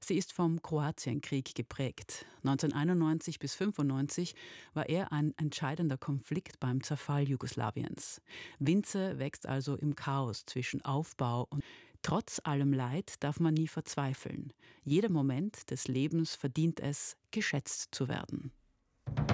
Sie ist vom Kroatienkrieg geprägt. 1991 bis 1995 war er ein entscheidender Konflikt beim Zerfall Jugoslawiens. Vince wächst also im Chaos zwischen Aufbau und trotz allem Leid darf man nie verzweifeln. Jeder Moment des Lebens verdient es, geschätzt zu werden.